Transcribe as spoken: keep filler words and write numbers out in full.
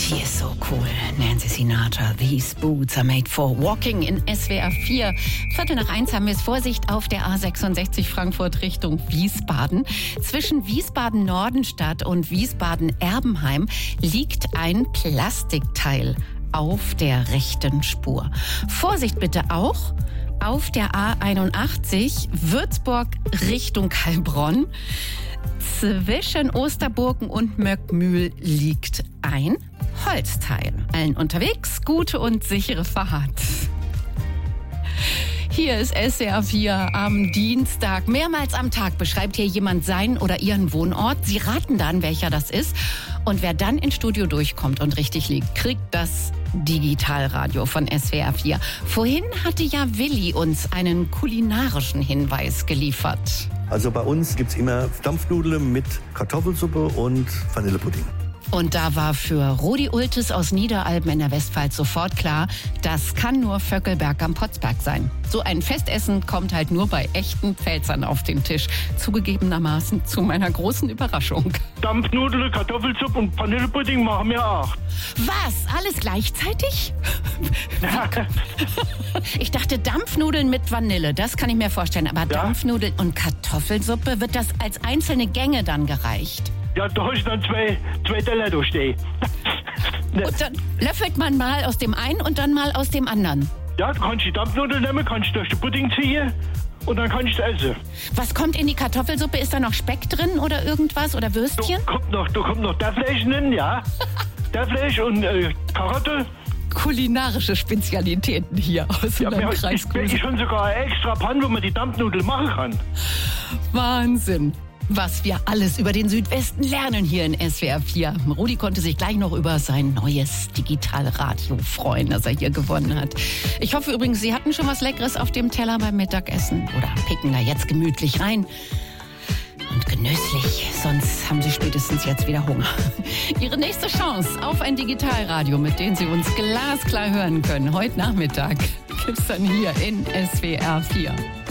Die ist so cool. Nancy Sinatra, These Boots are made for walking in S W R vier. Viertel nach eins haben wir es. Vorsicht auf der A sechsundsechzig Frankfurt Richtung Wiesbaden. Zwischen Wiesbaden-Nordenstadt und Wiesbaden-Erbenheim liegt ein Plastikteil auf der rechten Spur. Vorsicht bitte auch auf der A einundachtzig Würzburg Richtung Heilbronn. Zwischen Osterburken und Möckmühl liegt ein Holzteil. Allen unterwegs, gute und sichere Fahrt. Hier ist S W R vier am Dienstag. Mehrmals am Tag beschreibt hier jemand seinen oder ihren Wohnort. Sie raten dann, welcher das ist. Und wer dann ins Studio durchkommt und richtig liegt, kriegt das Digitalradio von S W R vier. Vorhin hatte ja Willi uns einen kulinarischen Hinweis geliefert. Also bei uns gibt's immer Dampfnudeln mit Kartoffelsuppe und Vanillepudding. Und da war für Rudi Ultes aus Niederalben in der Westpfalz sofort klar, das kann nur Vöckelberg am Potzberg sein. So ein Festessen kommt halt nur bei echten Pfälzern auf den Tisch. Zugegebenermaßen zu meiner großen Überraschung. Dampfnudeln, Kartoffelsuppe und Vanillepudding machen wir auch. Was? Alles gleichzeitig? Ich dachte Dampfnudeln mit Vanille, das kann ich mir vorstellen. Aber ja. Dampfnudeln und Kartoffelsuppe, wird das als einzelne Gänge dann gereicht? Ja, da hast du dann zwei, zwei Teller da stehen. Und dann löffelt man mal aus dem einen und dann mal aus dem anderen. Ja, du kannst die Dampfnudeln nehmen, kannst durch den Pudding ziehen und dann kannst du essen. Was kommt in die Kartoffelsuppe? Ist da noch Speck drin oder irgendwas oder Würstchen? Da kommt noch, da kommt noch Dörfleisch drin, ja. Dörfleisch und äh, Karotte. Kulinarische Spezialitäten hier aus ja, unserem Kreis. Ich bin schon sogar eine extra Pan, wo man die Dampfnudeln machen kann. Wahnsinn. Was wir alles über den Südwesten lernen hier in S W R vier. Rudi konnte sich gleich noch über sein neues Digitalradio freuen, das er hier gewonnen hat. Ich hoffe übrigens, Sie hatten schon was Leckeres auf dem Teller beim Mittagessen oder picken da jetzt gemütlich rein. Und genüsslich, sonst haben Sie spätestens jetzt wieder Hunger. Ihre nächste Chance auf ein Digitalradio, mit dem Sie uns glasklar hören können, heute Nachmittag, gibt's dann hier in S W R vier.